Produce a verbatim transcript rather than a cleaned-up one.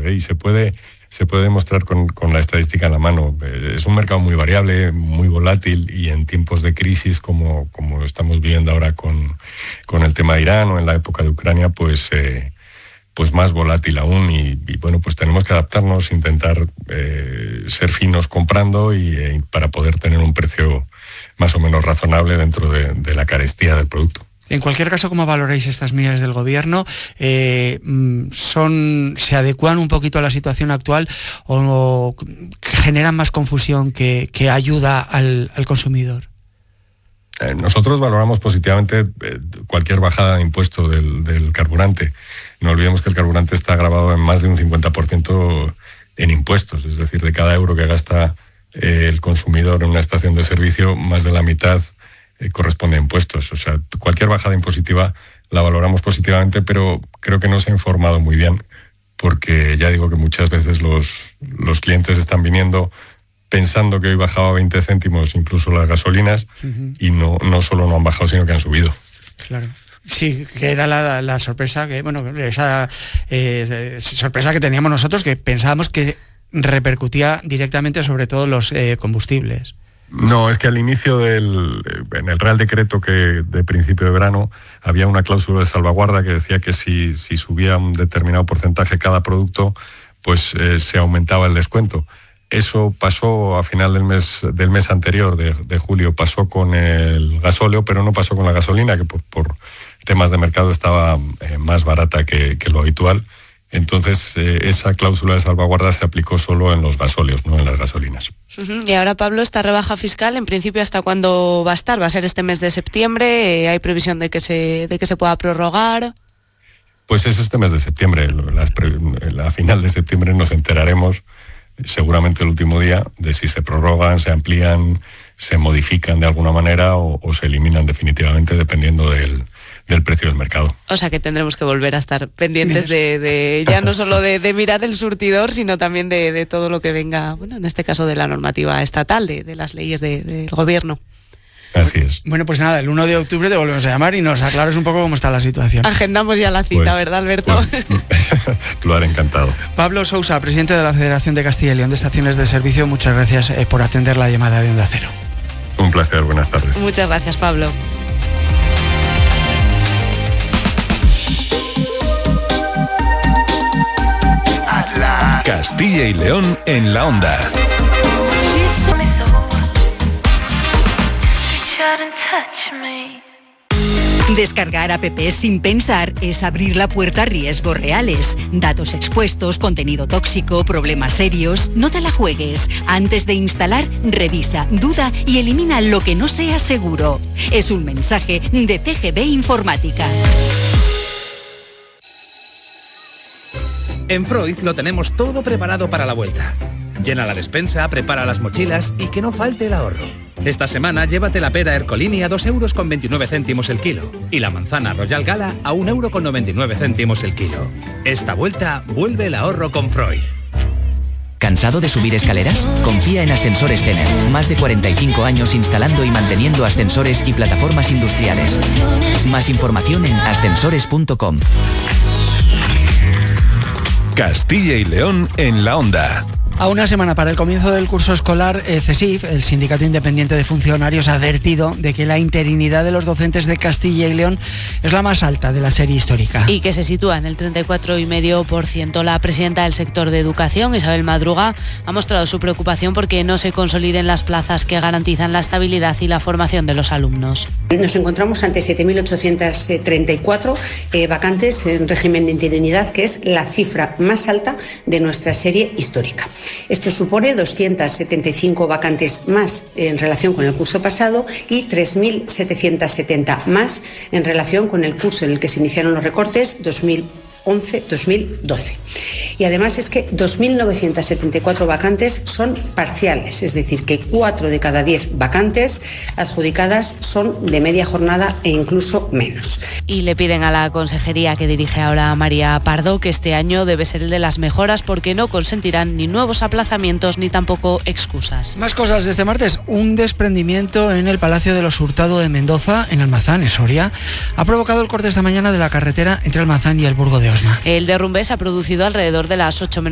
¿eh? Y se puede, se puede demostrar con, con la estadística en la mano. Es un mercado muy variable, muy volátil, y en tiempos de crisis como, como estamos viendo ahora con, con el tema de Irán o en la época de Ucrania, pues... Eh, pues más volátil aún y, y bueno, pues tenemos que adaptarnos, intentar eh, ser finos comprando y eh, para poder tener un precio más o menos razonable dentro de, de la carestía del producto. En cualquier caso, ¿cómo valoráis estas medidas del gobierno? Eh, son, ¿Se adecuan un poquito a la situación actual o generan más confusión que, que ayuda al, al consumidor? Eh, nosotros valoramos positivamente eh, cualquier bajada de impuesto del, del carburante. No olvidemos que el carburante está gravado en más de un cincuenta por ciento en impuestos, es decir, de cada euro que gasta eh, el consumidor en una estación de servicio, más de la mitad eh, corresponde a impuestos. O sea, cualquier bajada impositiva la valoramos positivamente, pero creo que no se ha informado muy bien, porque ya digo que muchas veces los, los clientes están viniendo pensando que hoy bajaba veinte céntimos incluso las gasolinas, uh-huh. y no, no solo no han bajado, sino que han subido. Claro. Sí, que era la, la sorpresa que, bueno, esa eh, sorpresa que teníamos nosotros, que pensábamos que repercutía directamente sobre todo los eh, combustibles. No, es que al inicio del, en el Real Decreto que de principio de verano, había una cláusula de salvaguarda que decía que si, si subía un determinado porcentaje cada producto, pues eh, se aumentaba el descuento. Eso pasó a final del mes del mes anterior, de, de julio, pasó con el gasóleo, pero no pasó con la gasolina, que por, por temas de mercado estaba eh, más barata que, que lo habitual. Entonces, eh, esa cláusula de salvaguarda se aplicó solo en los gasóleos, no en las gasolinas. Uh-huh. Y ahora, Pablo, esta rebaja fiscal, en principio, ¿hasta cuándo va a estar? ¿Va a ser este mes de septiembre? ¿Hay previsión de que se, de que se pueda prorrogar? Pues es este mes de septiembre. Las pre, a final de septiembre nos enteraremos, seguramente el último día, de si se prorrogan, se amplían, se modifican de alguna manera o, o se eliminan definitivamente, dependiendo del, del precio del mercado. O sea que tendremos que volver a estar pendientes de, de ya no solo de, de mirar el surtidor, sino también de, de todo lo que venga, bueno, en este caso de la normativa estatal, de, de las leyes de, del gobierno. Así es. Bueno, pues nada, el uno de octubre te volvemos a llamar y nos aclares un poco cómo está la situación. Agendamos ya la cita, pues, ¿verdad, Alberto? Pues, lo haré encantado. Pablo Sousa, presidente de la Federación de Castilla y León de Estaciones de Servicio, muchas gracias eh, por atender la llamada de Onda Cero. Un placer, buenas tardes. Muchas gracias, Pablo. Castilla y León en la Onda. Descargar apps sin pensar es abrir la puerta a riesgos reales. Datos expuestos, contenido tóxico, problemas serios. No te la juegues. Antes de instalar, revisa, duda y elimina lo que no sea seguro. Es un mensaje de C G B Informática. En Freud lo tenemos todo preparado para la vuelta. Llena la despensa, prepara las mochilas y que no falte el ahorro. Esta semana llévate la pera Ercolini a dos euros con veintinueve céntimos el kilo y la manzana Royal Gala a un euro con noventa y nueve céntimos el kilo. Esta vuelta vuelve el ahorro con Freud. ¿Cansado de subir escaleras? Confía en Ascensores Cener. Más de cuarenta y cinco años instalando y manteniendo ascensores y plataformas industriales. Más información en ascensores punto com. Castilla y León en la Onda. A una semana para el comienzo del curso escolar, eh, CESIF, el Sindicato Independiente de Funcionarios, ha advertido de que la interinidad de los docentes de Castilla y León es la más alta de la serie histórica. Y que se sitúa en el treinta y cuatro coma cinco por ciento. La presidenta del sector de educación, Isabel Madruga, ha mostrado su preocupación porque no se consoliden las plazas que garantizan la estabilidad y la formación de los alumnos. Nos encontramos ante siete mil ochocientas treinta y cuatro eh, vacantes en régimen de interinidad, que es la cifra más alta de nuestra serie histórica. Esto supone doscientas setenta y cinco vacantes más en relación con el curso pasado y tres mil setecientas setenta más en relación con el curso en el que se iniciaron los recortes dos mil once dos mil doce. Y además es que dos mil novecientas setenta y cuatro vacantes son parciales, es decir, que cuatro de cada diez vacantes adjudicadas son de media jornada e incluso menos. Y le piden a la consejería que dirige ahora María Pardo que este año debe ser el de las mejoras porque no consentirán ni nuevos aplazamientos ni tampoco excusas. Más cosas de este martes. Un desprendimiento en el Palacio de los Hurtado de Mendoza, en Almazán, en Soria, ha provocado el corte esta mañana de la carretera entre Almazán y el Burgo de Osma. El derrumbe se ha producido alrededor de las ocho menos